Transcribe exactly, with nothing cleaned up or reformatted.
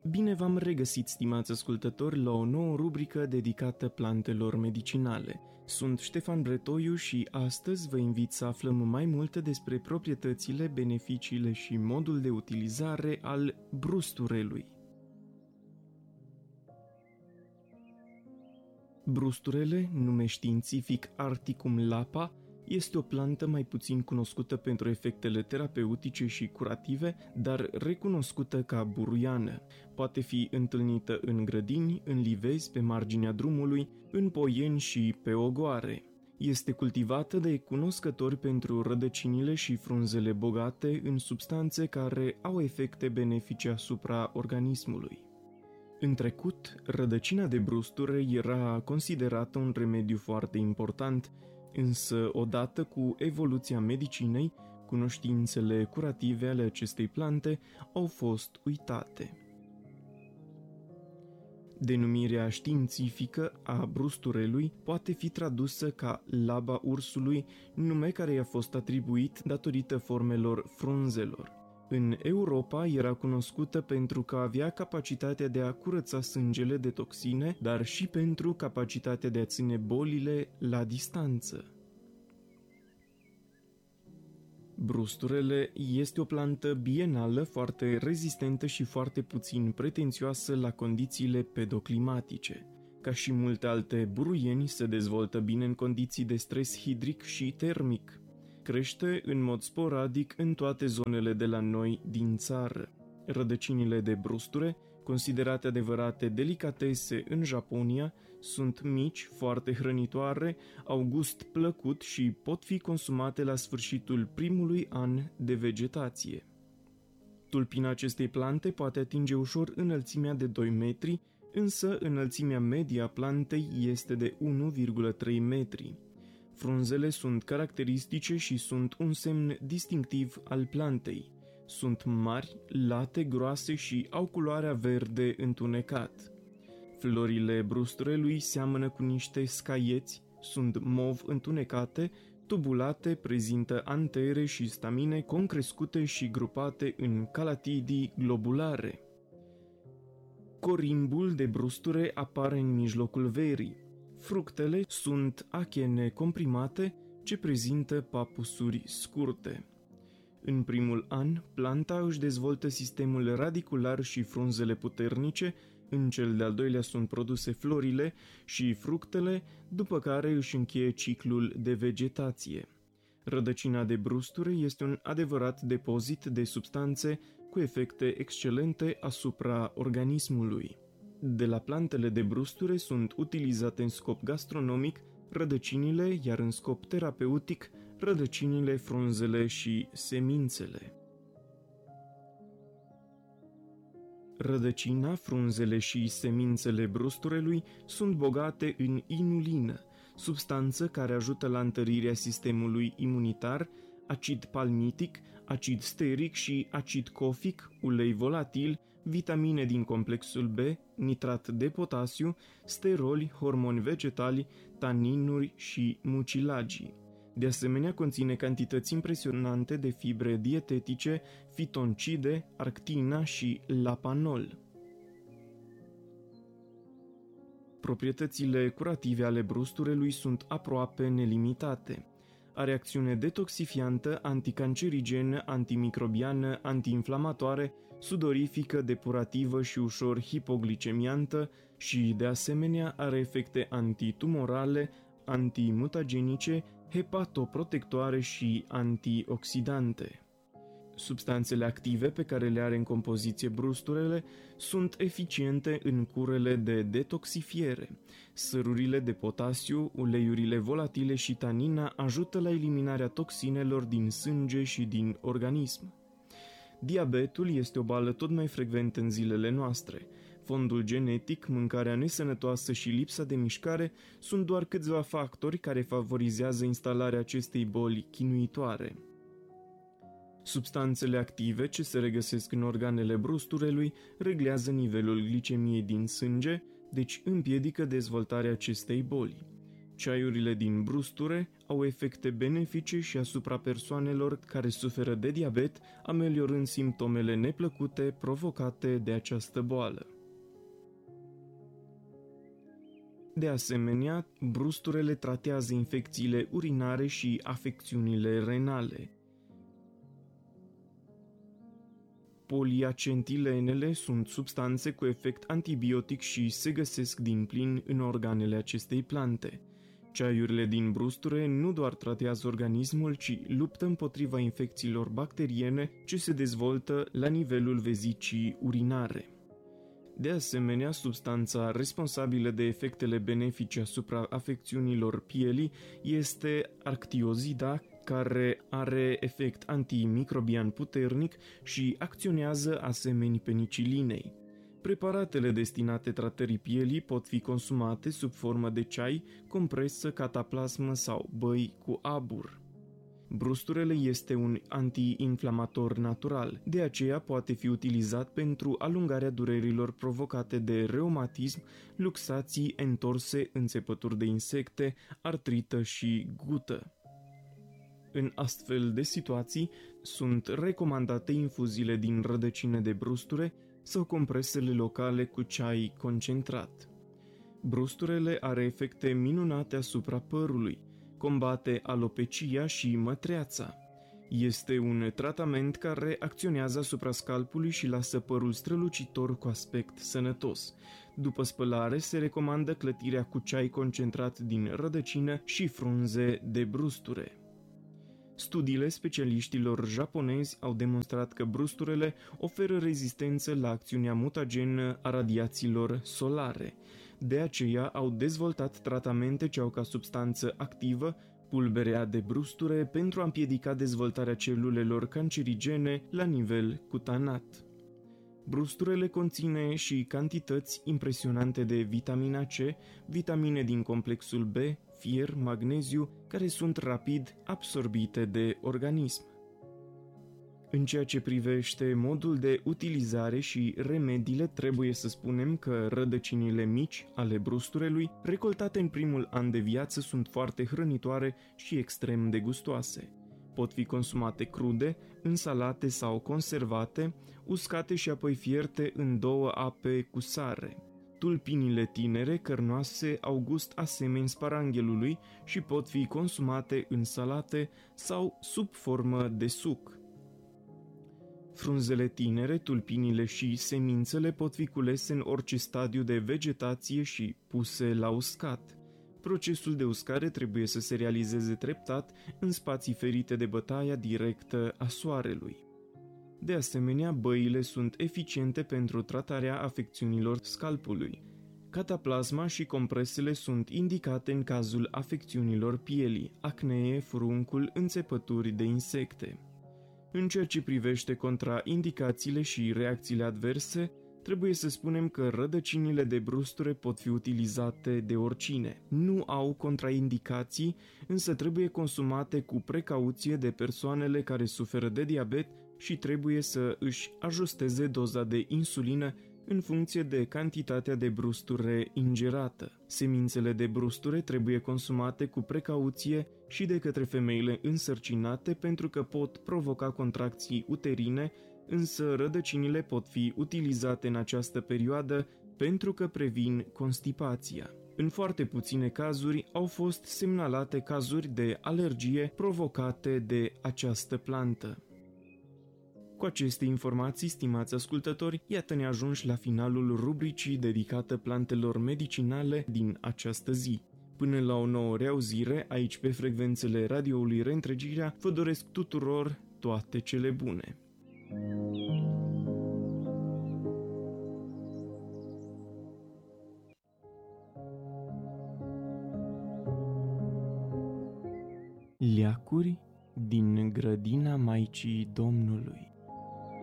Bine v-am regăsit, stimați ascultători, la o nouă rubrică dedicată plantelor medicinale. Sunt Ștefan Bretoiu și astăzi vă invit să aflăm mai multe despre proprietățile, beneficiile și modul de utilizare al brusturelui. Brusturele, nume științific Articum lapa, este o plantă mai puțin cunoscută pentru efectele terapeutice și curative, dar recunoscută ca buruiană. Poate fi întâlnită în grădini, în livezi, pe marginea drumului, în poieni și pe ogoare. Este cultivată de cunoscători pentru rădăcinile și frunzele bogate în substanțe care au efecte benefice asupra organismului. În trecut, rădăcina de brusture era considerată un remediu foarte important, însă odată cu evoluția medicinei, cunoștințele curative ale acestei plante au fost uitate. Denumirea științifică a brusturelui poate fi tradusă ca laba ursului, nume care i-a fost atribuit datorită formelor frunzelor. În Europa era cunoscută pentru că avea capacitatea de a curăța sângele de toxine, dar și pentru capacitatea de a ține bolile la distanță. Brusturele este o plantă bienală foarte rezistentă și foarte puțin pretențioasă la condițiile pedoclimatice. Ca și multe alte buruieni, se dezvoltă bine în condiții de stres hidric și termic. Crește în mod sporadic în toate zonele de la noi din țară. Rădăcinile de brusture, considerate adevărate delicatese în Japonia, sunt mici, foarte hrănitoare, au gust plăcut și pot fi consumate la sfârșitul primului an de vegetație. Tulpina acestei plante poate atinge ușor înălțimea de doi metri, însă înălțimea medie a plantei este de unu virgulă trei metri. Frunzele sunt caracteristice și sunt un semn distinctiv al plantei. Sunt mari, late, groase și au culoarea verde întunecat. Florile brusturelui seamănă cu niște scaieți, sunt mov întunecate, tubulate, prezintă antere și stamine concrescute și grupate în calatidii globulare. Corimbul de brusture apare în mijlocul verii. Fructele sunt achene comprimate ce prezintă papusuri scurte. În primul an, planta își dezvoltă sistemul radicular și frunzele puternice, în cel de-al doilea sunt produse florile și fructele, după care își încheie ciclul de vegetație. Rădăcina de brusture este un adevărat depozit de substanțe cu efecte excelente asupra organismului. De la plantele de brusture sunt utilizate în scop gastronomic rădăcinile, iar în scop terapeutic rădăcinile, frunzele și semințele. Rădăcina, frunzele și semințele brusturelui sunt bogate în inulină, substanță care ajută la întărirea sistemului imunitar, acid palmitic, acid steric și acid cofic, ulei volatil, vitamine din complexul B, nitrat de potasiu, steroli, hormoni vegetali, taninuri și mucilagii. De asemenea, conține cantități impresionante de fibre dietetice, fitoncide, arctina și lapanol. Proprietățile curative ale brusturelui sunt aproape nelimitate. Are acțiune detoxifiantă, anticancerigenă, antimicrobiană, antiinflamatoare, sudorifică, depurativă și ușor hipoglicemiantă și, de asemenea, are efecte antitumorale, antimutagenice, hepatoprotectoare și antioxidante. Substanțele active pe care le are în compoziție brusturele sunt eficiente în curele de detoxifiere. Sărurile de potasiu, uleiurile volatile și tanina ajută la eliminarea toxinelor din sânge și din organism. Diabetul este o boală tot mai frecventă în zilele noastre. Fondul genetic, mâncarea nesănătoasă și lipsa de mișcare sunt doar câțiva factori care favorizează instalarea acestei boli chinuitoare. Substanțele active ce se regăsesc în organele brusturelui reglează nivelul glicemiei din sânge, deci împiedică dezvoltarea acestei boli. Ceaiurile din brusture au efecte benefice și asupra persoanelor care suferă de diabet, ameliorând simptomele neplăcute provocate de această boală. De asemenea, brusturele tratează infecțiile urinare și afecțiunile renale. Poliacentilenele sunt substanțe cu efect antibiotic și se găsesc din plin în organele acestei plante. Ceaiurile din brusture nu doar tratează organismul, ci luptă împotriva infecțiilor bacteriene ce se dezvoltă la nivelul vezicii urinare. De asemenea, substanța responsabilă de efectele benefice asupra afecțiunilor pielii este Arctiozida, care are efect antimicrobian puternic și acționează asemeni penicilinei. Preparatele destinate tratării pielii pot fi consumate sub formă de ceai, compresă, cataplasmă sau băi cu abur. Brusturele este un antiinflamator natural, de aceea poate fi utilizat pentru alungarea durerilor provocate de reumatism, luxații, entorse, înțepături de insecte, artrită și gută. În astfel de situații, sunt recomandate infuziile din rădăcine de brusture sau compresele locale cu ceai concentrat. Brusturele are efecte minunate asupra părului, combate alopecia și mătreața. Este un tratament care acționează asupra scalpului și lasă părul strălucitor cu aspect sănătos. După spălare, se recomandă clătirea cu ceai concentrat din rădăcină și frunze de brusture. Studiile specialiștilor japonezi au demonstrat că brusturele oferă rezistență la acțiunea mutagenă a radiațiilor solare. De aceea au dezvoltat tratamente ce au ca substanță activă pulberea de brusture pentru a împiedica dezvoltarea celulelor cancerigene la nivel cutanat. Brusturele conține și cantități impresionante de vitamina C, vitamine din complexul B, fier, magneziu, care sunt rapid absorbite de organism. În ceea ce privește modul de utilizare și remediile, trebuie să spunem că rădăcinile mici ale brusturelui, recoltate în primul an de viață, sunt foarte hrănitoare și extrem de gustoase. Pot fi consumate crude, în salate sau conservate, uscate și apoi fierte în două ape cu sare. Tulpinile tinere, cărnoase, au gust asemeni sparanghelului și pot fi consumate în salate sau sub formă de suc. Frunzele tinere, tulpinile și semințele pot fi culese în orice stadiu de vegetație și puse la uscat. Procesul de uscare trebuie să se realizeze treptat în spații ferite de bătaia directă a soarelui. De asemenea, băile sunt eficiente pentru tratarea afecțiunilor scalpului. Cataplasma și compresele sunt indicate în cazul afecțiunilor pielii, acnee, furuncul, înțepături de insecte. În ceea ce privește contraindicațiile și reacțiile adverse, trebuie să spunem că rădăcinile de brusture pot fi utilizate de oricine. Nu au contraindicații, însă trebuie consumate cu precauție de persoanele care suferă de diabet și trebuie să își ajusteze doza de insulină în funcție de cantitatea de brusture ingerată. Semințele de brusture trebuie consumate cu precauție și de către femeile însărcinate pentru că pot provoca contracții uterine, însă rădăcinile pot fi utilizate în această perioadă pentru că previn constipația. În foarte puține cazuri au fost semnalate cazuri de alergie provocate de această plantă. Cu aceste informații, stimați ascultători, iată ne ajungi la finalul rubricii dedicată plantelor medicinale din această zi. Până la o nouă reauzire, aici pe frecvențele radioului Reîntregirea, vă doresc tuturor toate cele bune. Leacuri din grădina Maicii Domnului.